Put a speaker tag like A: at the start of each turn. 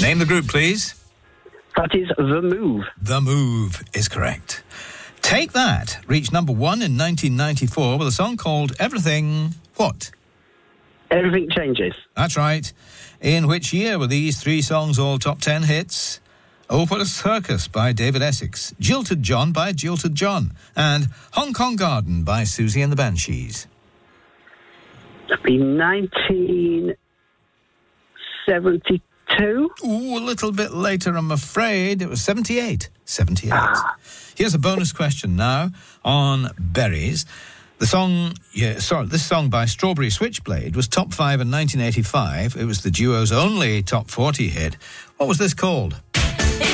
A: Name the group, please.
B: That is The Move.
A: The Move is correct. Take That reached number 1 in 1994 with a song called Everything... What?
B: Everything Changes.
A: That's right. In which year were these 3 songs all top 10 hits? Oh, What a Circus by David Essex, Jilted John by Jilted John, and Hong Kong Garden by Susie and the Banshees.
B: It'd be 1972.
A: Ooh, a little bit later, I'm afraid. It was 78. 78. Here's a bonus question now on berries. This song by Strawberry Switchblade was top 5 in 1985. It was the duo's only top 40 hit. What was this called?